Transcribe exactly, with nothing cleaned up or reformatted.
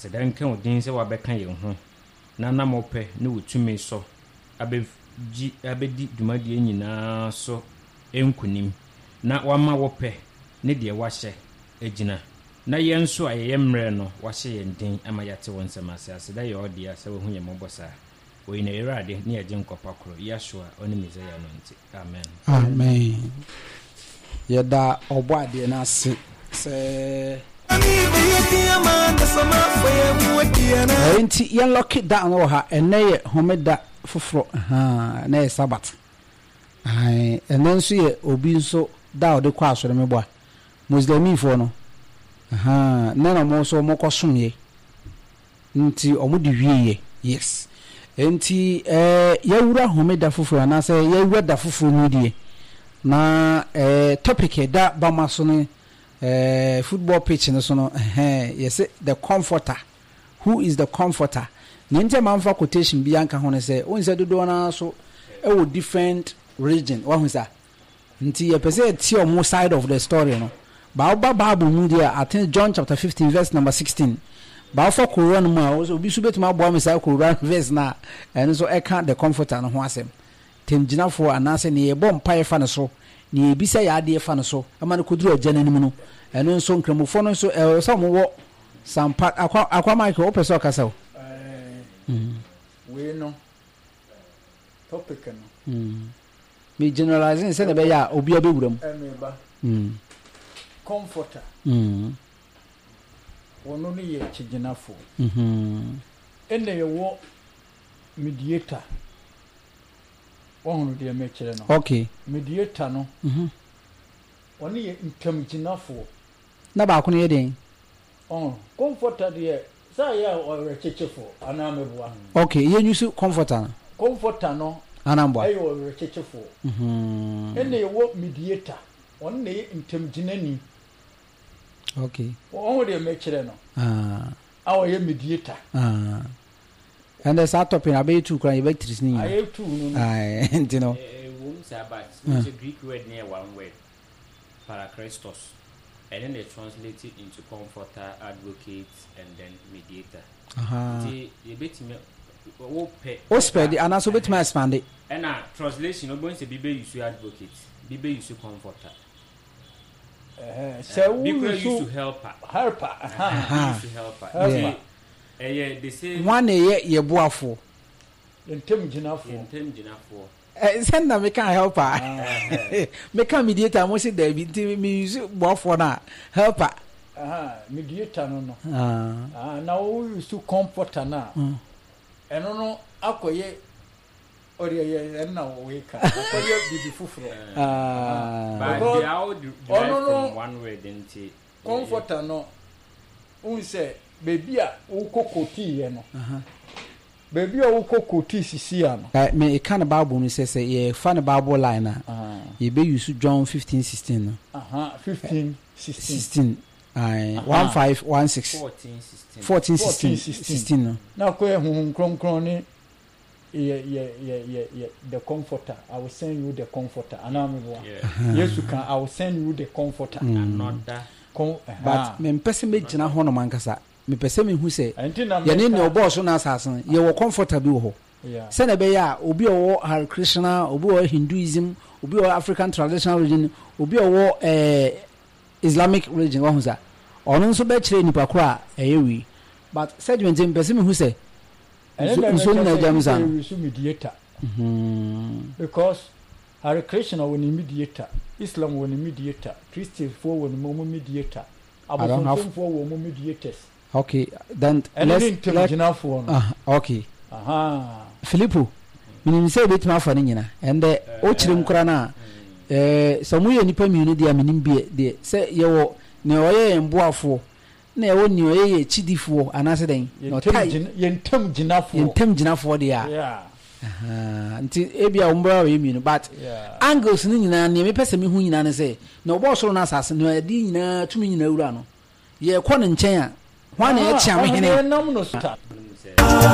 asedan kan odin se wa beka ye ho na na mope ne wotumi so abe ji abedi dumadi nyina so enkunim na wama wope ne de wahye agina na yenso ayeye mre no wahye yenden ama yate wonsem asase da ye odia se wo hu ye mobosa we na irade ne ye nkopa kro yashua oni mizaya no nti amen amen yeda obade na se se enti yen lock it down wo ha eneye homeda foforo ha na sabat ai enen so ye obi nso da ode kwa asore me boa muslimi fo no aha na na mo so mo kosomye nti omudi wieye yes enti eh yawura homeda foforo na se yawura da foforo mu die na eh topic da ba maso ne eh football pitch no so no eh yes the comforter. Who is the comforter? Nente manfa quotation bi anka ho ne say won say dodo na so e wo different region wa hu sa nti ye pese ti o mo side of the story no ba ba bible mu dia I think John chapter fifteen verse number sixteen ba for Quran mu a obi su betima bo am say Quran verse na and so e ka the comforter no ho asem tem ginafo anase ne ye bom pae fa ne so ne bi say ya ade fa ne so ama ne koduru agya nanim no eno nso nkramofo no so e so mo wo sampa akwa akwa Michael o pese o kasa o Mm. We no topic no. Mm. Me generalizing say na be ya obi abewuram. Emeba. Mm. Comforter. Mm. Wono no ye chiginafo. Mhm. Ene ye wo mediator. Wono de me kire no. Okay. Mediator no. Mhm. Wono ye ntamginafo. Na ba ko ne den. Oh, comforter de say ya o rechechefo anamebua. Okay, ye use comforter. Comforter no Anambwa. ayo o rechechefo. Mhm. Ene ye wo mediator. Wono ne ntamginani. Okay. Wono de me kire no. Ah. Awo ye mediator. Ah. And the start up in about two cry electricity ni. I two no. Ai, you know. eh wom sabat it's a Greek word near one word parakristos and then they translate it into comforter, advocate, and then mediator. Aha. The the bit me wo pe O spread and also bit my expand it. and a translation no going to be use advocate, be use comforter. Eh, say who People used used to to help her. help her. Aha. Used to help her. Help They- her. eh, yeah, they say One ye ye boafo. Ntem in ginafo. term jinafo. Eh send na me can help her. Me can mediator mo say there be me use boafo na help her. Aha, mediator no no. Ah. Ah, na who used to comforter na. Mm. Eno no akoye ori ye na we ka. Akoye bibi fufuro. Ah. But Because- they are all de- Oh, derived no, no. from one word, didn't it? Comforter no. Un say baby a wo kokoti ye no. Aha. Baby a wo kokoti sisi ya no. Uh, me kind of Bible ni say say ye fan Bible line na. Ah. Ye be use John fifteen sixteen no. Aha, fifteen, sixteen. sixteen. Ai Aha. one five one six. fourteen, sixteen. fourteen fourteen, sixteen sixteen. sixteen no. Na koye huhun kronkron ni ye ye ye ye ye the comforter. I will send you the comforter. Anamebo. Yeah. Yes, you can. I will send you the comforter. Another. Com- But me mpese me gina ho no mankasa. Me pese me hu say Enti na ye ne ne meka- obo so na asasen ye wo comforter bi wo ho. Yeah. Se na be ya obi owo Hare Krishna, obi owo Hinduism, obi owo African traditional religion, obi owo eh Islamic religion wa hu sa. Ono nso be kire nipa ko a eye wi. But segment me pese me hu say And nso then nso I na say, jam say san. we should mediator Mhm. because Hare Krishna was a mediator, Islam was a mediator, Christians for was a mediator, I don't have- Abu for were mediators. Okay, then And let's then let, Tina for ah okay. aha. Filippo, minim say bit ma fa ne nyina. And the o kire nkura na eh samuye nipa miunu dia minim bi de say ye wo ne oye emboafo na ye wo ne oye chidifo anase den. No tai Yentem Jina for yentem ginafo de ya. yeah. Ah nti ebia umbra we miunu but Yeah. angles ni nyina ne me pese me hu nyina ne say na obo so na asase no adi nyina tumi nyina wura no. Ye kɔ ne nkyɛn a hwan na ye tia me hene. Nam no start.